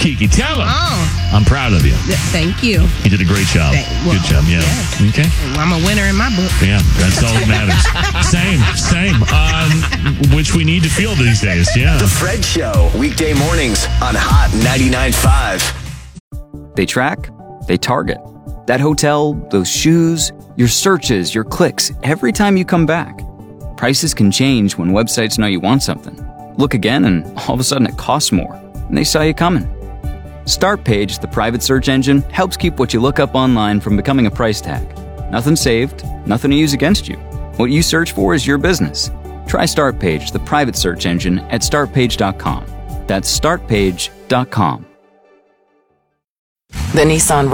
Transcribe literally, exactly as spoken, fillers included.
Kiki. Tell him. Oh. I'm proud of you. Th- Thank you. You did a great job. Thank- well, Good job, yeah. yes. Okay. I'm a winner in my book. Yeah, that's all that matters. Same, same. Um, which we need to feel these days, yeah. The Fred Show, weekday mornings on Hot ninety-nine point five. They track, they target. That hotel, those shoes, your searches, your clicks, every time you come back. Prices can change when websites know you want something. Look again and all of a sudden it costs more, and they saw you coming. StartPage, the private search engine, helps keep what you look up online from becoming a price tag. Nothing saved, nothing to use against you. What you search for is your business. Try StartPage, the private search engine, at start page dot com. That's start page dot com. The Nissan